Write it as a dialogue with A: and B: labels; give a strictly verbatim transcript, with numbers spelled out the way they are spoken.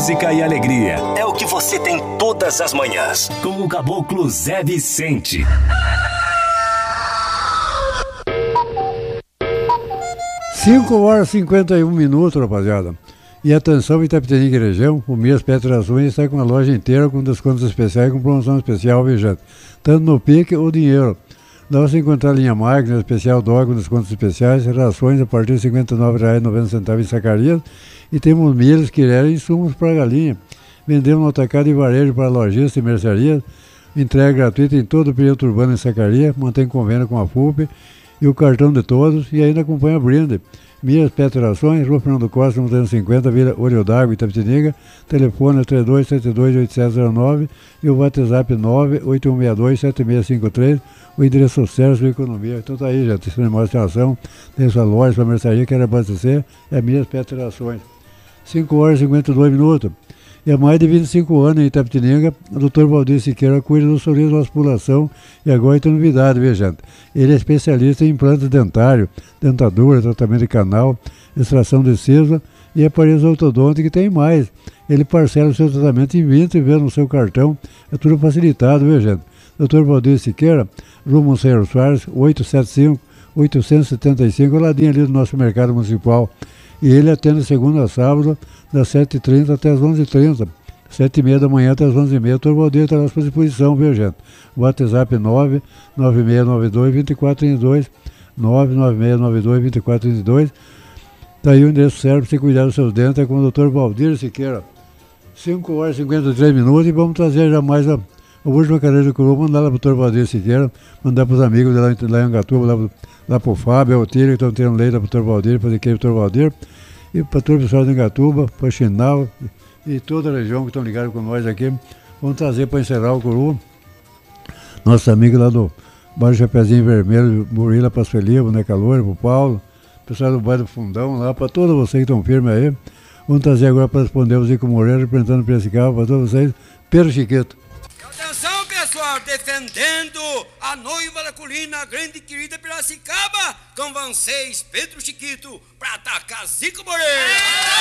A: música e alegria. É o que você tem todas as manhãs. Com o Caboclo Zé Vicente.
B: cinco horas e cinquenta e um minutos, rapaziada. E atenção, Itapetininga e região, o Mias Petrações está com a loja inteira com descontos especiais e com promoção especial, viu, tanto no pique ou dinheiro. Dá você encontrar a linha máquina, especial dog com descontos especiais, rações a partir de cinquenta e nove reais e noventa centavos em Zacarias, e temos milhas, quirera e insumos para galinha. Vendemos no atacado e varejo para lojistas e mercearias, entrega gratuita em todo o período urbano em Zacarias, mantém convênio com a F U P e o cartão de todos, e ainda acompanha a brinde. Mias Petrações, Rua Fernando Costa, número cinquenta, Vila Olho d'Água, Itapetininga, telefone três dois sete dois oito sete zero nove e o WhatsApp nove oito um seis dois sete seis cinco três, o endereço certo da economia. Então tá aí, gente, esse negócio de ação, tem sua loja, sua mercearia, quer abastecer, é Mias Petrações. cinco horas e cinquenta e dois minutos. E há mais de vinte e cinco anos em Itapetininga, o doutor Valdir Siqueira cuida do sorriso, vasculação e agora tem novidade, viu, gente? Ele é especialista em implantes dentários, dentadura, tratamento de canal, extração de siso e aparelhos ortodônticos, que tem mais. Ele parcela o seu tratamento em vinte vezes no seu cartão, é tudo facilitado, viu, gente? doutor Valdir Siqueira, Rua Monsenhor Soares, oitocentos e setenta e cinco, oitocentos e setenta e cinco, ao ladinho ali do nosso mercado municipal. E ele atende segunda a sábado, das sete e trinta até as onze e trinta. sete e meia da manhã até as onze e meia. O doutor Valdir está à nossa disposição, viu, gente? WhatsApp nove nove seis nove dois dois quatro três dois, nove nove seis nove dois dois quatro três dois. Daí o endereço serve para você cuidar dos seus dentes, é com o doutor Valdir Siqueira. cinco horas e cinquenta e três minutos e vamos trazer já mais a, a última cadeira de coroa, mandar lá para o doutor Valdir Siqueira, mandar para os amigos de lá, lá em Angatuba, lá, lá para o Fábio, ao Tírio, que estão tendo leite para o doutor Valdir, para o doutor Valdir. E para todo o pessoal de Angatuba, para Chinal e toda a região que estão ligados com nós aqui, vamos trazer para encerrar o coroa. Nossos amigos lá do bairro Chapeuzinho Vermelho, Burila, Pasfelia, Boneca Loura, para o Paulo, pessoal do bairro do Fundão lá, para todos vocês que estão firmes aí. Vamos trazer agora para responder o Zico Moreira, representando o Piracicaba, para todos vocês, Pedro Chiquito.
C: Atenção, pessoal, defendendo a noiva da colina, a grande e querida Piracicaba, com vocês, Pedro Chiquito, para atacar Zico Moreira.